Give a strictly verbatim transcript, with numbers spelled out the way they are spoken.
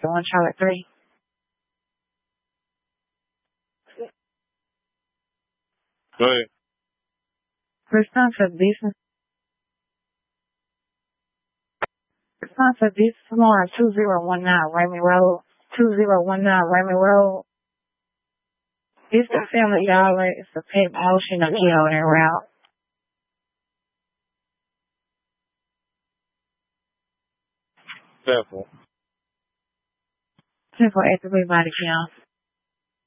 The one Charlotte three. Go ahead. Response for business. Response for this tomorrow, two zero one nine Raymond Road. two zero one nine Raymond Road. It's the family dollar. It's the pet motion of kill and route. Careful. Simple actively body count.